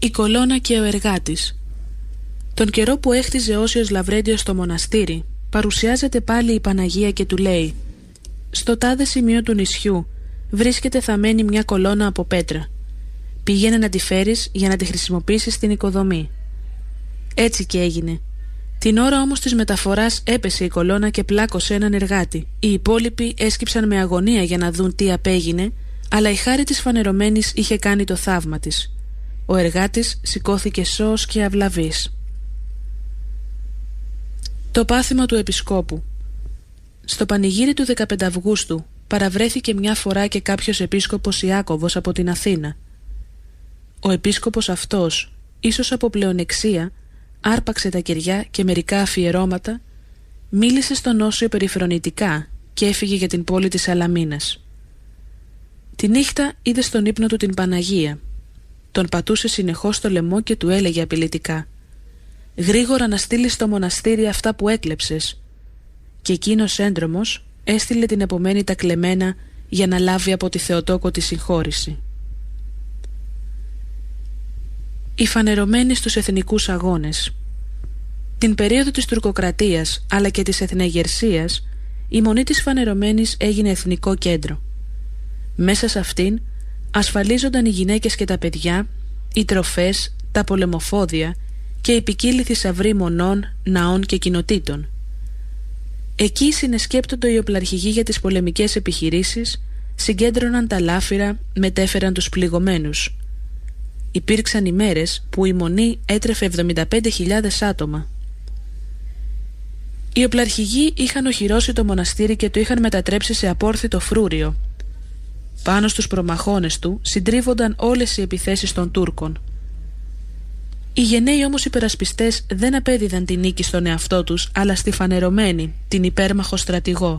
Η κολόνα και ο εργάτης. Τον καιρό που έχτιζε Όσιος Λαβρέντιος στο μοναστήρι, παρουσιάζεται πάλι η Παναγία και του λέει: «Στο τάδε σημείο του νησιού βρίσκεται θαμμένη μια κολόνα από πέτρα. Πήγαινε να τη φέρεις για να τη χρησιμοποιήσεις στην οικοδομή». Έτσι και έγινε. Την ώρα όμως της μεταφοράς έπεσε η κολόνα και πλάκωσε έναν εργάτη. Οι υπόλοιποι έσκυψαν με αγωνία για να δουν τι απέγινε, αλλά η χάρη της φανερωμένης είχε κάνει το θαύμα της. Ο εργάτης σηκώθηκε σώος και αυλαβής. Το πάθημα του Επισκόπου. Στο πανηγύρι του 15 Αυγούστου παραβρέθηκε μια φορά και κάποιος επίσκοπος Ιάκωβος από την Αθήνα. Ο επίσκοπος αυτός, ίσως από πλεονεξία, άρπαξε τα κεριά και μερικά αφιερώματα, μίλησε στον Όσιο περιφρονητικά και έφυγε για την πόλη της Σαλαμίνας. Τη νύχτα είδε στον ύπνο του την Παναγία. Τον πατούσε συνεχώς στο λαιμό και του έλεγε απειλητικά: «Γρήγορα να στείλεις στο μοναστήρι αυτά που έκλεψες». Και εκείνος έντρομος έστειλε την επομένη τα κλεμμένα για να λάβει από τη Θεοτόκο τη συγχώρηση. Οι φανερωμένοι στους εθνικούς αγώνες. Την περίοδο της τουρκοκρατίας αλλά και της εθνεγερσίας, η Μονή της Φανερωμένης έγινε εθνικό κέντρο. Μέσα σε αυτήν ασφαλίζονταν οι γυναίκες και τα παιδιά, οι τροφές, τα πολεμοφόδια και οι ποικίλοι θησαυροί μονών, ναών και κοινοτήτων. Εκεί συνεσκέπτονται οι οπλαρχηγοί για τις πολεμικές επιχειρήσεις, συγκέντρωναν τα λάφυρα, μετέφεραν τους πληγωμένους. Υπήρξαν ημέρες που η Μονή έτρεφε 75.000 άτομα. Οι οπλαρχηγοί είχαν οχυρώσει το μοναστήρι και το είχαν μετατρέψει σε απόρθητο φρούριο. Πάνω στους προμαχώνες του συντρίβονταν όλες οι επιθέσεις των Τούρκων. Οι γενναίοι όμως υπερασπιστές δεν απέδιδαν την νίκη στον εαυτό τους, αλλά στη φανερωμένη, την υπέρμαχο στρατηγό.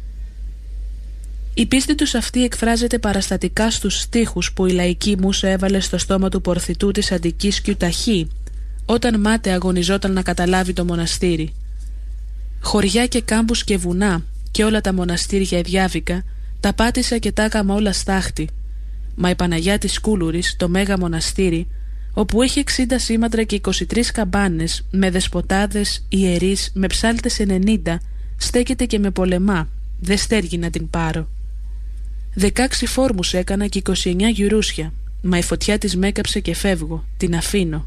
Η πίστη τους αυτή εκφράζεται παραστατικά στους στίχους που η λαϊκή μουσα έβαλε στο στόμα του πορθητού της Αντικής Κιουταχή, όταν μάταια αγωνιζόταν να καταλάβει το μοναστήρι. Χωριά και κάμπους και βουνά και όλα τα μοναστήρια εδιάβηκα, τα πάτησα και τα έκαμα όλα στάχτη. Μα η Παναγιά της Κούλουρης, το μέγα μοναστήρι, όπου έχει 60 σήμαντρα και 23 καμπάνες, με δεσποτάδες, ιερείς, με ψάλτες 90, στέκεται και με πολεμά, δεν στέργει να την πάρω. 16 φόρμους έκανα και 29 γιουρούσια, μα η φωτιά της μέκαψε και φεύγω, την αφήνω.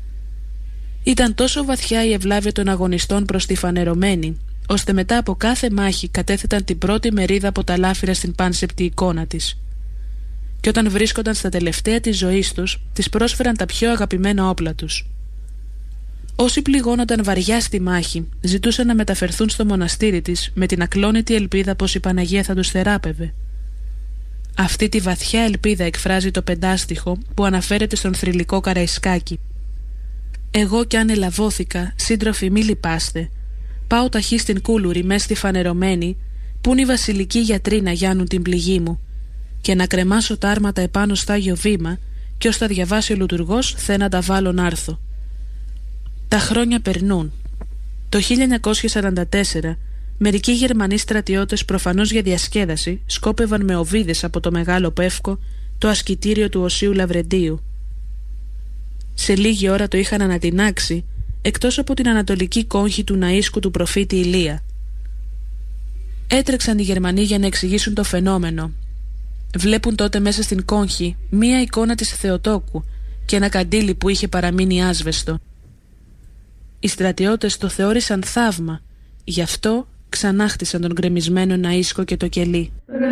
Ήταν τόσο βαθιά η ευλάβεια των αγωνιστών προς τη φανερωμένη, ώστε μετά από κάθε μάχη κατέθεταν την πρώτη μερίδα από τα λάφυρα στην πάνσεπτη εικόνα της. Και όταν βρίσκονταν στα τελευταία της ζωής τους, της πρόσφεραν τα πιο αγαπημένα όπλα τους. Όσοι πληγώνονταν βαριά στη μάχη, ζητούσαν να μεταφερθούν στο μοναστήρι της με την ακλόνητη ελπίδα πως η Παναγία θα τους θεράπευε. Αυτή τη βαθιά ελπίδα εκφράζει το πεντάστιχο που αναφέρεται στον θρυλικό Καραϊσκάκη. «Εγώ κι αν ελαβώθηκα, σύντροφοι μη λυπάστε. Πάω ταχύ στην Κούλουρη μες στη φανερωμένη, που είναι οι βασιλικοί γιατροί να γιάνουν την πληγή μου, και να κρεμάσω τα άρματα επάνω στα Άγιο Βήμα, και ως τα διαβάσει ο λειτουργός θε να τα βάλω να έρθω». Τα χρόνια περνούν. Το 1944 μερικοί Γερμανοί στρατιώτες, προφανώς για διασκέδαση, σκόπευαν με οβίδες από το Μεγάλο Πεύκο το ασκητήριο του Οσίου Λαβρεντίου. Σε λίγη ώρα το είχαν ανατινάξει, εκτός από την ανατολική κόγχη του ναΐσκου του προφήτη Ηλία. Έτρεξαν οι Γερμανοί για να εξηγήσουν το φαινόμενο. Βλέπουν τότε μέσα στην κόγχη μία εικόνα της Θεοτόκου και ένα καντήλι που είχε παραμείνει άσβεστο. Οι στρατιώτες το θεώρησαν θαύμα, γι' αυτό ξανάχτισαν τον γκρεμισμένο ναΐσκο και το κελί.